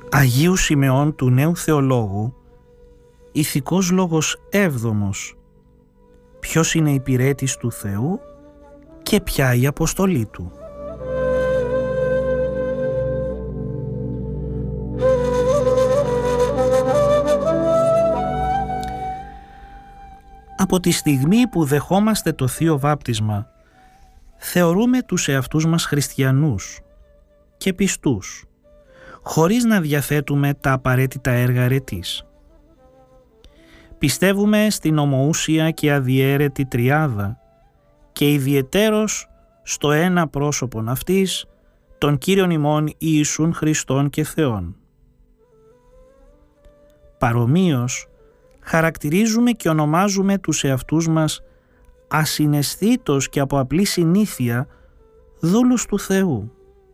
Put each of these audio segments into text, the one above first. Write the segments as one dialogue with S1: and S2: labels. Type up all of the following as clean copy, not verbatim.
S1: Αγίου Σιμεών του Νέου Θεολόγου, ηθικός λόγος 7ος. Ποιος είναι υπηρέτης του Θεού και ποια η αποστολή του. Από τη στιγμή που δεχόμαστε το Θείο Βάπτισμα, θεωρούμε τους εαυτούς μας χριστιανούς και πιστούς, χωρίς να διαθέτουμε τα απαραίτητα έργα αρετής. Πιστεύουμε στην ομοούσια και αδιαίρετη τριάδα και ιδιαιτέρως στο ένα πρόσωπον αυτής, τον Κύριον ημών Ιησούν Χριστόν και Θεόν. Παρομοίως, χαρακτηρίζουμε και ονομάζουμε τους εαυτούς μας ασυναισθήτως και από απλή συνήθεια δούλους του Θεού.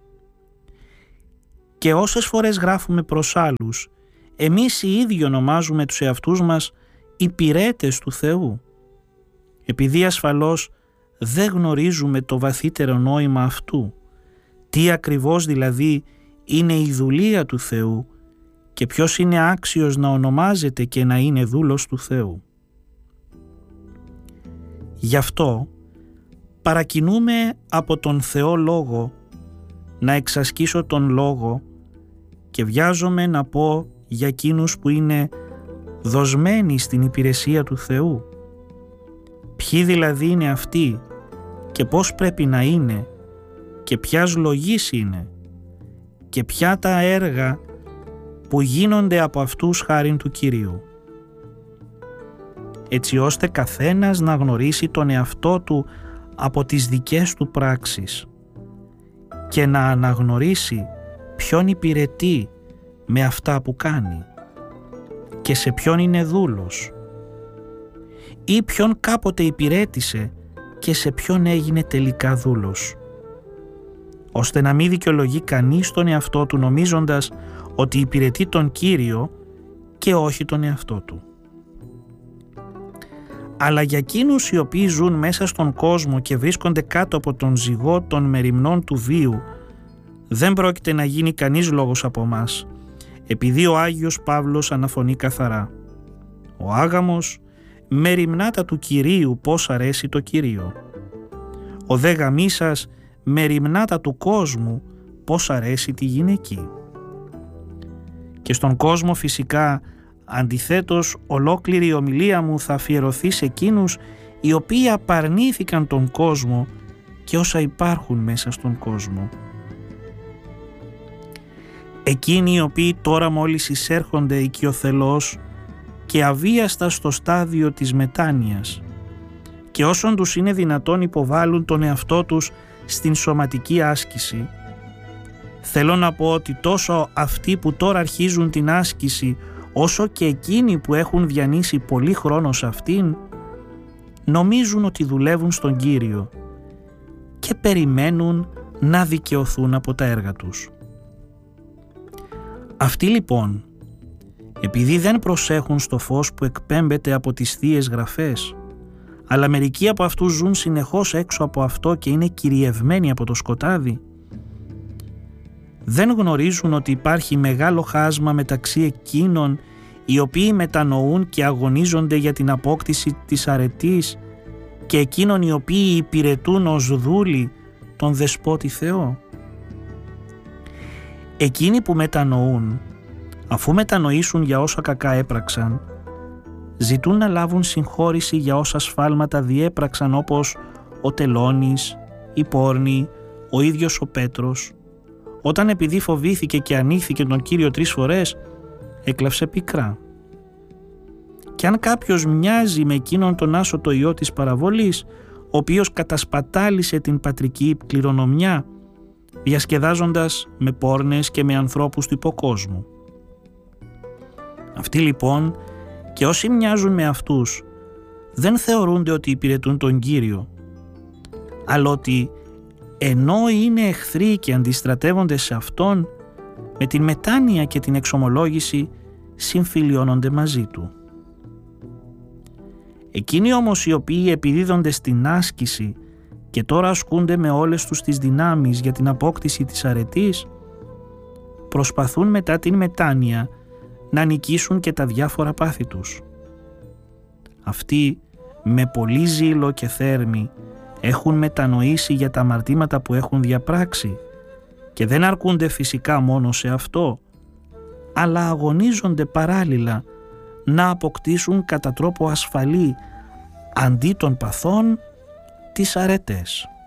S1: Και όσες φορές γράφουμε προς άλλους, εμείς οι ίδιοι ονομάζουμε τους εαυτούς μας υπηρέτες του Θεού, επειδή ασφαλώς δεν γνωρίζουμε το βαθύτερο νόημα αυτού, τι ακριβώς δηλαδή είναι η δουλεία του Θεού και ποιος είναι άξιος να ονομάζεται και να είναι δούλος του Θεού. Γι' αυτό παρακινούμε από τον Θεό Λόγο να εξασκήσω τον Λόγο και βιάζομαι να πω για εκείνους που είναι δοσμένοι στην υπηρεσία του Θεού. Ποιοι δηλαδή είναι αυτοί και πώς πρέπει να είναι και ποιας λογής είναι και ποια τα έργα που γίνονται από αυτούς χάριν του Κυρίου, έτσι ώστε καθένας να γνωρίσει τον εαυτό του από τις δικές του πράξεις και να αναγνωρίσει ποιον υπηρετεί με αυτά που κάνει και σε ποιον είναι δούλος ή ποιον κάποτε υπηρέτησε και σε ποιον έγινε τελικά δούλος, ώστε να μην δικαιολογεί κανείς τον εαυτό του νομίζοντας ότι υπηρετεί τον Κύριο και όχι τον εαυτό του. Αλλά για εκείνους οι οποίοι ζουν μέσα στον κόσμο και βρίσκονται κάτω από τον ζυγό των μεριμνών του βίου, δεν πρόκειται να γίνει κανείς λόγος από μας, επειδή ο Άγιος Παύλος αναφωνεί καθαρά: «Ο άγαμος μεριμνάτα του Κυρίου πώς αρέσει το Κυρίο. Ο δε γαμήσας μεριμνάτα του κόσμου πώς αρέσει τη γυναική». Και στον κόσμο φυσικά, αντιθέτως, ολόκληρη η ομιλία μου θα αφιερωθεί σε εκείνους οι οποίοι απαρνήθηκαν τον κόσμο και όσα υπάρχουν μέσα στον κόσμο. Εκείνοι οι οποίοι τώρα μόλις εισέρχονται οικειοθελώς και αβίαστα στο στάδιο της μετάνοιας και όσον τους είναι δυνατόν υποβάλλουν τον εαυτό τους στην σωματική άσκηση, θέλω να πω ότι τόσο αυτοί που τώρα αρχίζουν την άσκηση όσο και εκείνοι που έχουν διανύσει πολύ χρόνο σε αυτήν νομίζουν ότι δουλεύουν στον Κύριο και περιμένουν να δικαιωθούν από τα έργα τους. Αυτοί λοιπόν, επειδή δεν προσέχουν στο φως που εκπέμπεται από τις Θείες Γραφές, αλλά μερικοί από αυτούς ζουν συνεχώς έξω από αυτό και είναι κυριευμένοι από το σκοτάδι, δεν γνωρίζουν ότι υπάρχει μεγάλο χάσμα μεταξύ εκείνων οι οποίοι μετανοούν και αγωνίζονται για την απόκτηση της αρετής και εκείνων οι οποίοι υπηρετούν ως δούλοι τον Δεσπότη Θεό. Εκείνοι που μετανοούν, αφού μετανοήσουν για όσα κακά έπραξαν, ζητούν να λάβουν συγχώρηση για όσα σφάλματα διέπραξαν, όπως ο Τελώνης, η Πόρνη, ο ίδιος ο Πέτρος, όταν επειδή φοβήθηκε και ανήχθηκε τον Κύριο 3 φορές, έκλαψε πικρά. Και αν κάποιος μοιάζει με εκείνον τον άσωτο ιό της παραβολής, ο οποίος κατασπατάλησε την πατρική κληρονομιά, διασκεδάζοντας με πόρνες και με ανθρώπους του υποκόσμου. Αυτοί λοιπόν και όσοι μοιάζουν με αυτούς δεν θεωρούνται ότι υπηρετούν τον Κύριο, αλλά ότι ενώ είναι εχθροί και αντιστρατεύονται σε Αυτόν, με την μετάνοια και την εξομολόγηση συμφιλιώνονται μαζί Του. Εκείνοι όμως οι οποίοι επιδίδονται στην άσκηση και τώρα ασκούνται με όλες τους τις δυνάμεις για την απόκτηση της αρετής, προσπαθούν μετά την μετάνοια να νικήσουν και τα διάφορα πάθη τους. Αυτοί με πολύ ζήλο και θέρμη έχουν μετανοήσει για τα αμαρτήματα που έχουν διαπράξει και δεν αρκούνται φυσικά μόνο σε αυτό, αλλά αγωνίζονται παράλληλα να αποκτήσουν κατά τρόπο ασφαλή αντί των παθών τις αρετές.